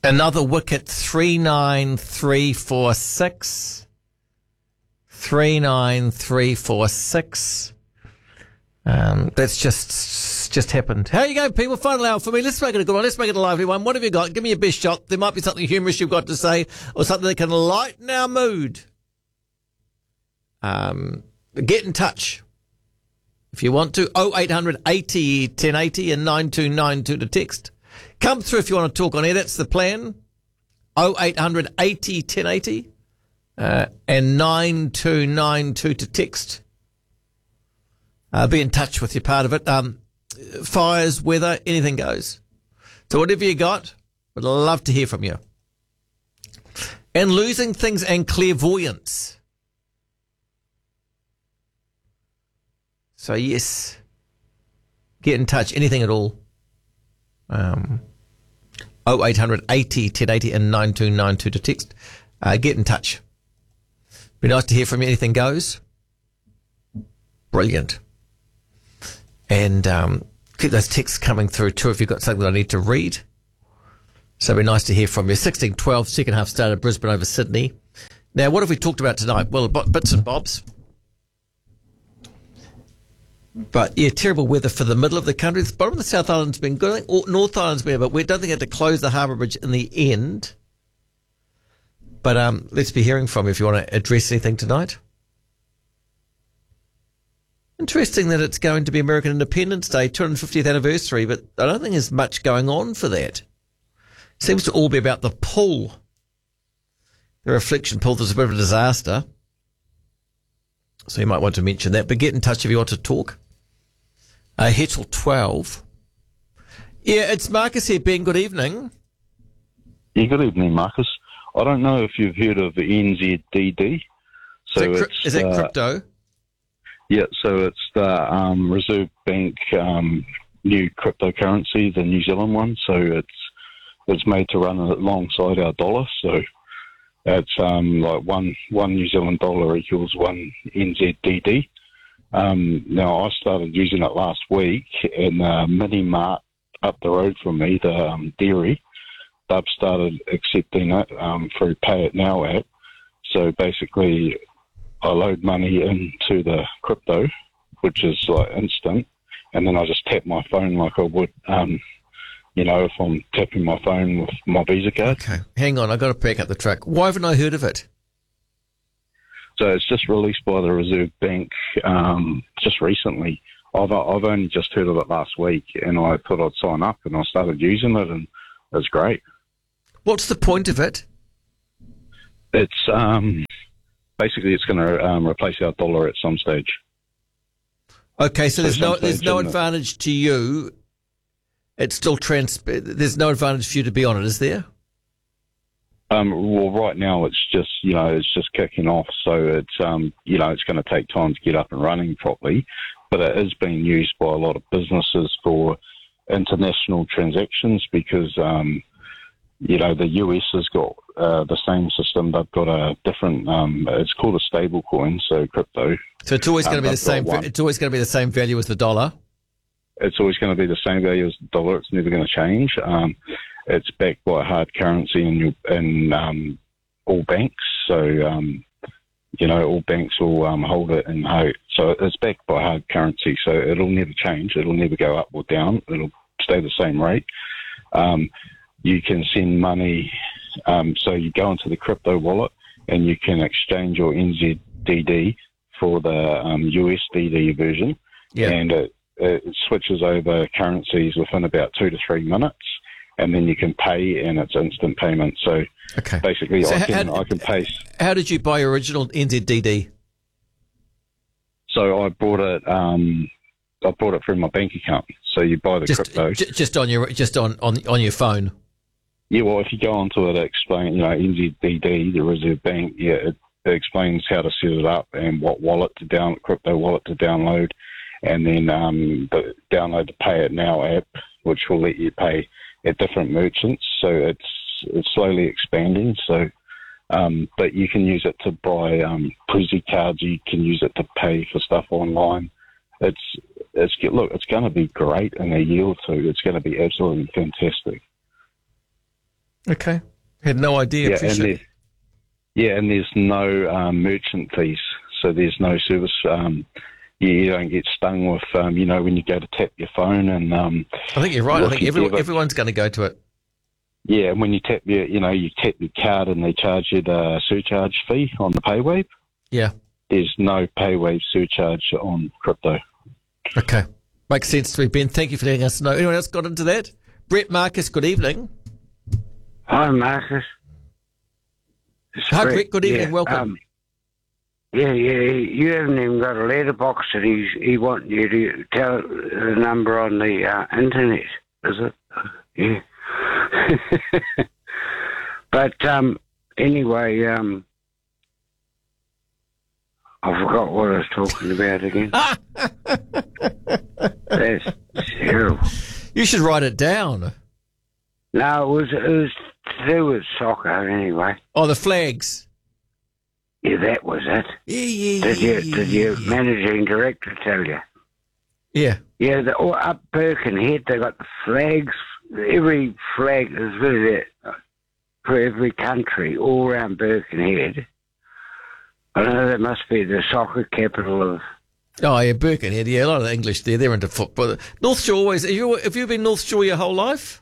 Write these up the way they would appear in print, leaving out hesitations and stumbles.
Another wicket, 39346. 39346. That's just happened. How you going, people? Final hour for me. Let's make it a good one. Let's make it a lively one. What have you got? Give me your best shot. There might be something humorous you've got to say or something that can lighten our mood. Get in touch if you want to. 0800 80 1080 and 9292 to text. Come through if you want to talk on air. That's the plan. 0800 80 1080 and 9292 to text. Be in touch with you, part of it. Fires, weather, anything goes. So whatever you got, would love to hear from you. And losing things and clairvoyance. So yes, get in touch, anything at all. 0800 80 1080 and 9292 to text. Get in touch. Be nice to hear from you. Anything goes. Brilliant. And keep those texts coming through too if you've got something that I need to read. So it'd be nice to hear from you. 16-12, second half started Brisbane over Sydney. Now, what have we talked about tonight? Well, bits and bobs. But, yeah, terrible weather for the middle of the country. The bottom of the South Island's been good. I think North Island's been, but we don't think we had to close the Harbour Bridge in the end. But let's be hearing from you if you want to address anything tonight. Interesting that it's going to be American Independence Day, 250th anniversary, but I don't think there's much going on for that. Seems to all be about the pool. The reflection pool was a bit of a disaster. So you might want to mention that, but get in touch if you want to talk. Hetzel 12. Yeah, it's Marcus here, Ben. Good evening. Yeah, good evening, Marcus. I don't know if you've heard of the NZDD. So is that crypto? Yeah, so it's the Reserve Bank new cryptocurrency, the New Zealand one. So it's made to run alongside our dollar. So it's like one New Zealand dollar equals one NZDD. Now I started using it last week, and Mini Mart up the road from me, the dairy, they've started accepting it through Pay It Now app. So basically, I load money into the crypto, which is like instant, and then I just tap my phone like I would, if I'm tapping my phone with my Visa card. Okay, hang on, I've got to pick up the truck. Why haven't I heard of it? So it's just released by the Reserve Bank just recently. I've only just heard of it last week, and I thought I'd sign up, and I started using it, and it's great. What's the point of it? It's basically it's going to replace our dollar at some stage. Okay, so there's no advantage to you. It's still there's no advantage for you to be on it, is there? Well, right now it's just kicking off, so it's it's going to take time to get up and running properly, but it is being used by a lot of businesses for international transactions because the US has got the same system. They've got a different. It's called a stable coin, so crypto. So it's always going to be the same. It's always going to be the same value as the dollar. It's always going to be the same value as the dollar. It's never going to change. It's backed by hard currency in all banks. So all banks will hold it in hard. So it's backed by hard currency. So it'll never change. It'll never go up or down. It'll stay the same rate. You can send money. So you go into the crypto wallet and you can exchange your NZDD for the USDD version. Yeah. And it switches over currencies within about 2 to 3 minutes, and then you can pay, and it's instant payment. So okay. Basically, so I can pay. How did you buy your original NZDD? So I bought it. I bought it through my bank account. So you buy the crypto just on your phone. Yeah, well, if you go onto it, explain NZDD, the Reserve Bank. Yeah, it explains how to set it up and what crypto wallet to download. And then download the Pay It Now app, which will let you pay at different merchants. So it's slowly expanding. So, but you can use it to buy Prezi cards. You can use it to pay for stuff online. It's going to be great in a year or two. It's going to be absolutely fantastic. Okay. Had no idea. Yeah, Appreciate it. and there's no merchant fees, so there's no service. You don't get stung with, when you go to tap your phone and. I think you're right. I think everyone's going to go to it. Yeah, and when you tap you tap your card and they charge you the surcharge fee on the PayWave. Yeah. There's no PayWave surcharge on crypto. Okay. Makes sense to me, Ben. Thank you for letting us know. Anyone else got into that? Brett Marcus, good evening. Hi, Marcus. Hi, Brett. Good evening. Welcome. You haven't even got a letterbox that he wants you to tell the number on the internet, is it? Yeah. But anyway, I forgot what I was talking about again. That's terrible. You should write it down. No, it was to do with soccer anyway. Oh, the flags. Yeah, that was it. Did your managing director tell you? Yeah. Yeah, up Birkenhead, they got the flags. Every flag is really for every country all around Birkenhead. I know that must be the soccer capital of. Oh yeah, Birkenhead. Yeah, a lot of the English there. They're into football. North Shore always. Have you been North Shore your whole life?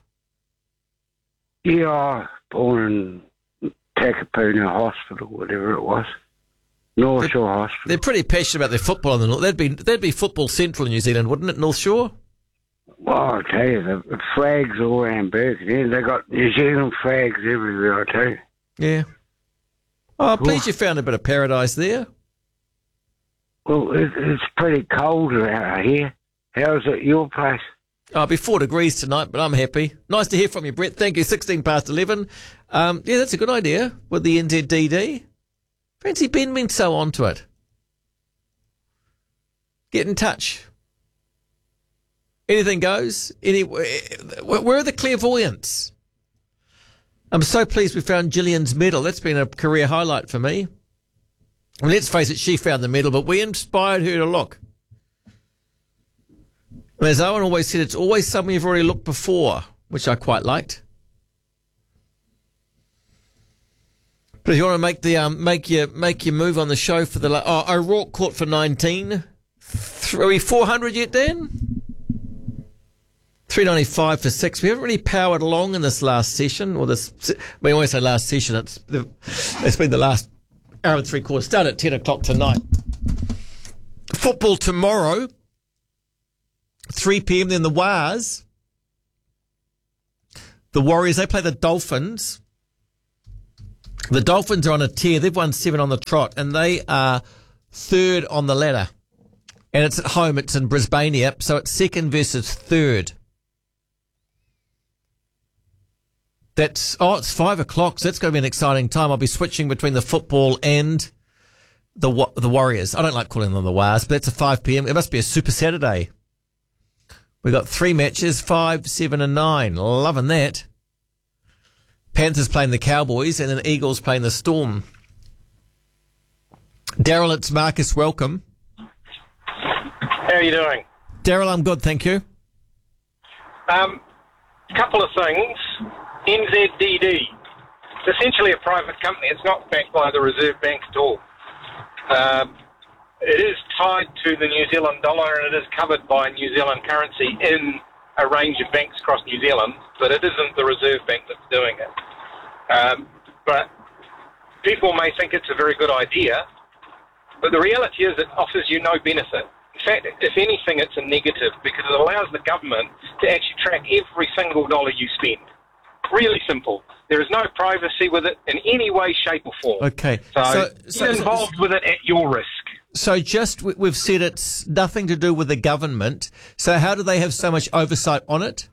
Yeah, born in Takapuna Hospital, whatever it was. North Shore Hospital. They're pretty passionate about their football in the north. That'd be football central in New Zealand, wouldn't it? North Shore. Well, I'll tell you, the flags all around Birkenhead. They got New Zealand flags everywhere. I tell you. Yeah. Oh, please, you found a bit of paradise there. Well, it's pretty cold out here. How's it your place? Oh, it'll be 4 degrees tonight, but I'm happy. Nice to hear from you, Brett. Thank you. 16 past 11. Yeah, that's a good idea with the NZDD. Fancy Ben being so onto it. Get in touch. Anything goes. Where are the clairvoyants? I'm so pleased we found Gillian's medal. That's been a career highlight for me. I mean, let's face it, she found the medal, but we inspired her to look. As Owen always said, it's always something you've already looked before, which I quite liked. But if you want to make your move on the show for the O'Rourke caught for 19. Are we 400 yet, Dan? 395 for 6. We haven't really powered along in this last session, or this. We always say last session. It's been the last hour and 3/4. Start at 10 o'clock tonight. Football tomorrow, 3 p.m. Then the Wars, the Warriors. They play the Dolphins. The Dolphins are on a tear. They've won 7 on the trot, and they are 3rd on the ladder. And it's at home. It's in Brisbane, so it's 2nd versus 3rd. It's 5 o'clock, so that's going to be an exciting time. I'll be switching between the football and the Warriors. I don't like calling them the Wars, but it's a 5 p.m. It must be a Super Saturday. We've got 3 matches, 5, 7 and 9. Loving that. Panthers playing the Cowboys and then Eagles playing the Storm. Daryl, it's Marcus. Welcome. How are you doing? Daryl, I'm good, thank you. Couple of things. NZDD. It's essentially a private company. It's not backed by the Reserve Bank at all. It is tied to the New Zealand dollar and it is covered by New Zealand currency in a range of banks across New Zealand, but it isn't the Reserve Bank that's doing it. But people may think it's a very good idea, but the reality is it offers you no benefit. In fact, if anything, it's a negative because it allows the government to actually track every single dollar you spend. Really simple. There is no privacy with it in any way, shape or form. Okay. So get involved with it at your risk. So we've said it's nothing to do with the government. So how do they have so much oversight on it?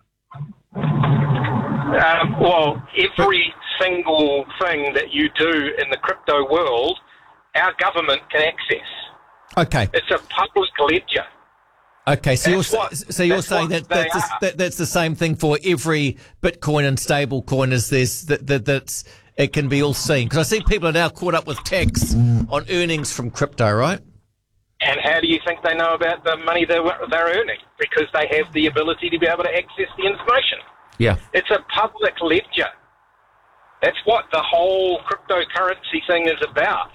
Well, every single thing that you do in the crypto world, our government can access. Okay. It's a public ledger. Okay, so you're saying that's the same thing for every Bitcoin and stable coin as this that's it can be all seen, because I see people are now caught up with tax on earnings from crypto, right? And how do you think they know about the money they're earning? Because they have the ability to be able to access the information. Yeah. It's a public ledger. That's what the whole cryptocurrency thing is about.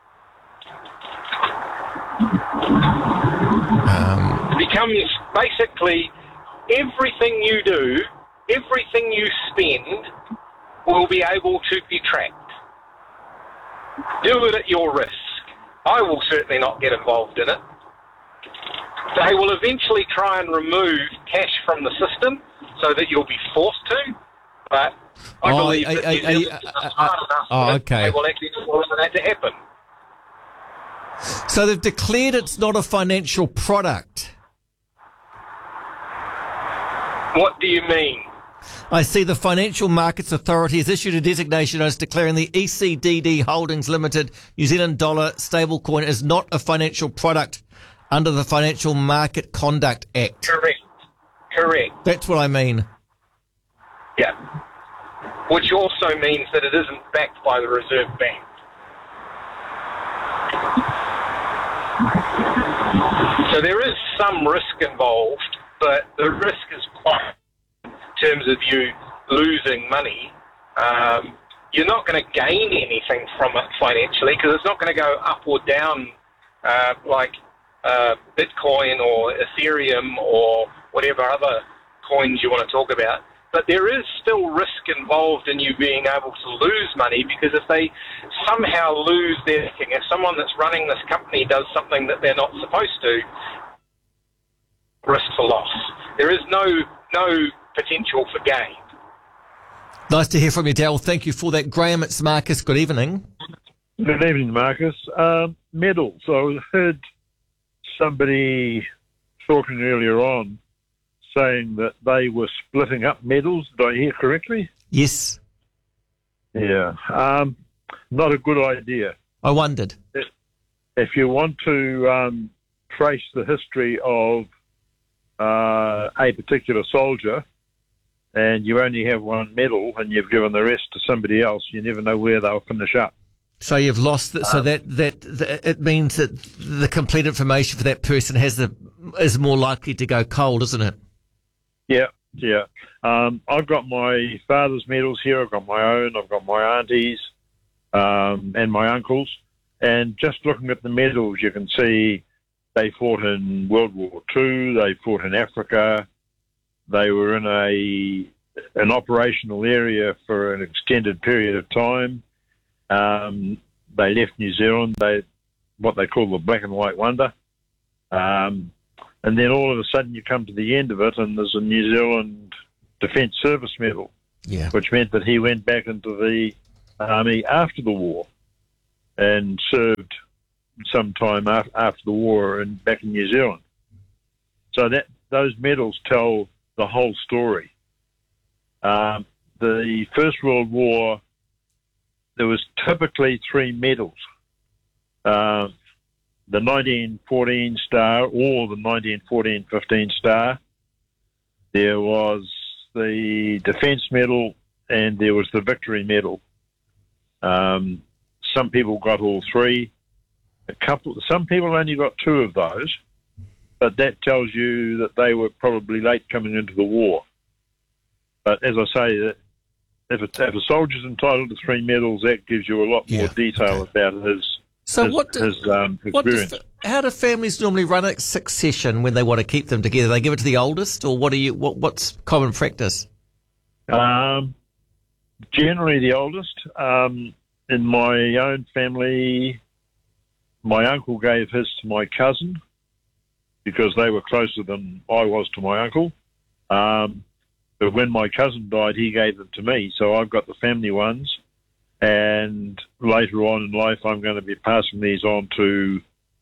It becomes basically everything you do, everything you spend will be able to be tracked. Do it at your risk. I will certainly not get involved in it. They will eventually try and remove cash from the system so that you'll be forced to, but I believe that New Zealand is hard enough that they will actually force that to happen. So they've declared it's not a financial product. What do you mean? I see the Financial Markets Authority has issued a designation as declaring the ECDD Holdings Limited New Zealand dollar stablecoin is not a financial product under the Financial Market Conduct Act. Correct. That's what I mean. Yeah. Which also means that it isn't backed by the Reserve Bank. So there is some risk involved, but the risk is quite in terms of you losing money. You're not going to gain anything from it financially because it's not going to go up or down like Bitcoin or Ethereum or whatever other coins you want to talk about. But there is still risk involved in you being able to lose money because if they somehow lose their backing, if someone that's running this company does something that they're not supposed to, risk for loss. There is no potential for gain. Nice to hear from you, Daryl. Thank you for that. Graham, it's Marcus. Good evening. Good evening, Marcus. Medals. I heard somebody talking earlier on saying that they were splitting up medals. Did I hear correctly? Yes. Yeah. Not a good idea. I wondered. If you want to trace the history of a particular soldier and you only have one medal and you've given the rest to somebody else, you never know where they'll finish up. So you've lost it. So that it means that the complete information for that person is more likely to go cold, isn't it? Yeah. I've got my father's medals here. I've got my own. I've got my auntie's and my uncle's. And just looking at the medals, you can see they fought in World War II. They fought in Africa. They were in an operational area for an extended period of time. They left New Zealand. What they call the black and white wonder. And then all of a sudden you come to the end of it and there's a New Zealand Defence Service Medal, which meant that he went back into the army after the war and served some time after the war and back in New Zealand. So those medals tell the whole story. The First World War, there was typically 3 medals. The 1914 Star or the 1914-15 Star. There was the Defence Medal and there was the Victory Medal. Some people got all 3. Some people only got 2 of those, but that tells you that they were probably late coming into the war. But as I say, that if a soldier's entitled to 3 medals, that gives you a lot more detail about his. So experience. How do families normally run a succession when they want to keep them together? They give it to the oldest, or what's common practice? Generally the oldest. In my own family, my uncle gave his to my cousin because they were closer than I was to my uncle. But when my cousin died, he gave them to me, so I've got the family ones. And later on in life, I'm going to be passing these on to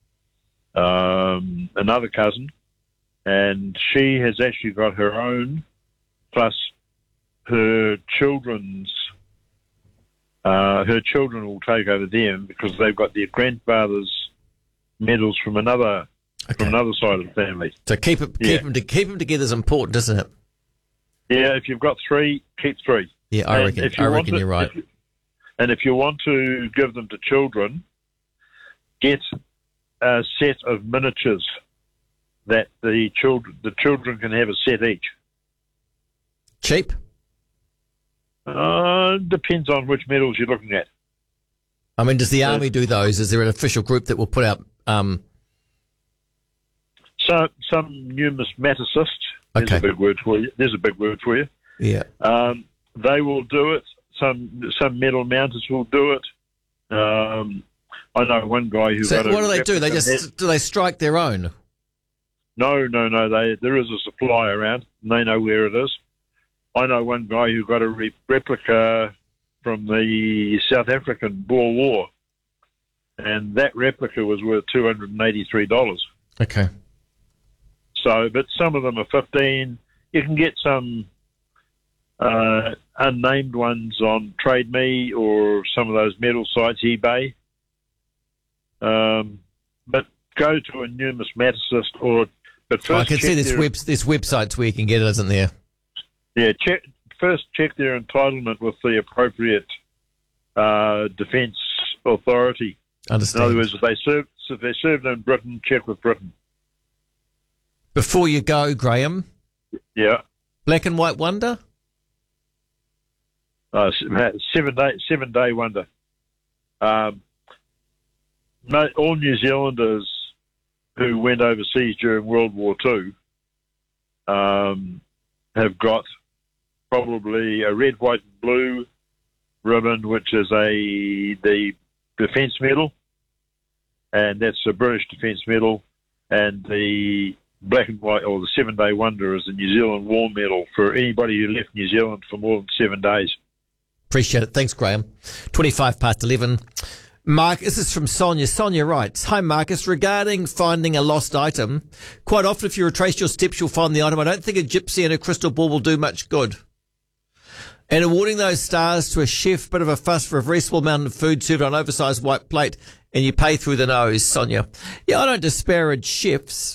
another cousin. And she has actually got her own, plus her children's. Her children will take over them because they've got their grandfather's medals from another side of the family. So keep them together is important, isn't it? Yeah, if you've got 3, keep 3. Yeah, I reckon you're right. And if you want to give them to children, get a set of miniatures that the children can have a set each. Cheap? Depends on which metals you're looking at. I mean, does the Army do those? Is there an official group that will put out... So, some numismaticists, there's Okay. a big word for you. Yeah. They will do it. Some metal mounters will do it. I know one guy who. So got what do they do? They replica do they strike their own? No. There is a supply around, and they know where it is. I know one guy who got a replica from the South African Boer War, and that replica was worth $283. Okay. So, but some of them are 15. You can get some unnamed ones on Trade Me or some of those metal sites, eBay. But go to a numismaticist but first I can see check there's websites where you can get it, isn't there? Yeah, first check their entitlement with the appropriate defence authority. Understand. In other words, if they served in Britain, check with Britain. Before you go, Graham, Yeah. Black and White Wonder? 7-day wonder. All New Zealanders who went overseas during World War II have got probably a red, white, and blue ribbon, which is the Defence Medal, and that's the British Defence Medal, and the Black and White or the 7-day wonder is the New Zealand War Medal for anybody who left New Zealand for more than 7 days. Appreciate it. Thanks, Graham. 11:25. Mark, this is from Sonia. Sonia writes, "Hi, Marcus. Regarding finding a lost item, quite often if you retrace your steps, you'll find the item. I don't think a gypsy and a crystal ball will do much good. And awarding those stars to a chef, bit of a fuss for a very small amount of food served on an oversized white plate, and you pay through the nose." Sonia. Yeah, I don't disparage chefs.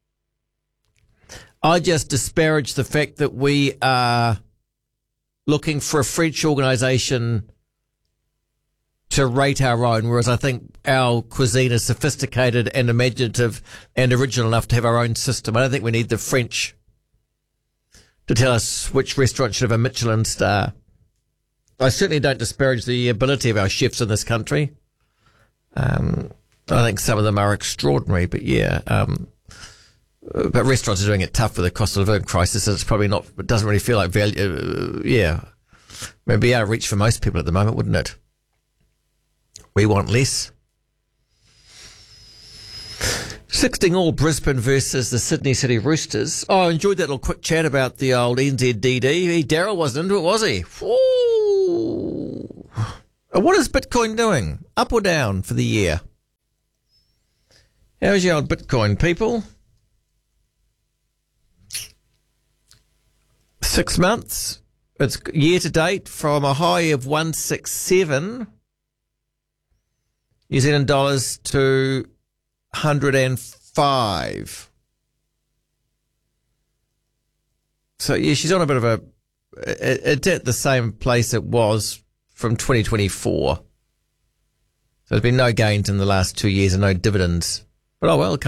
I just disparage the fact that we are looking for a French organisation to rate our own, whereas I think our cuisine is sophisticated and imaginative and original enough to have our own system. I don't think we need the French to tell us which restaurant should have a Michelin star. I certainly don't disparage the ability of our chefs in this country. I think some of them are extraordinary, but yeah, but restaurants are doing it tough with the cost of living crisis, and it's probably not, it doesn't really feel like value. Yeah. Maybe out of reach for most people at the moment, wouldn't it? We want less. 16 all Brisbane versus the Sydney City Roosters. Oh, I enjoyed that little quick chat about the old NZDD. Darryl wasn't into it, was he? Ooh. What is Bitcoin doing? Up or down for the year? How's your old Bitcoin, people? 6 months. It's year to date from a high of 167 New Zealand dollars to 105. So yeah, she's on a bit of a. It's at the same place it was from 2024. So there's been no gains in the last 2 years and no dividends. But oh well.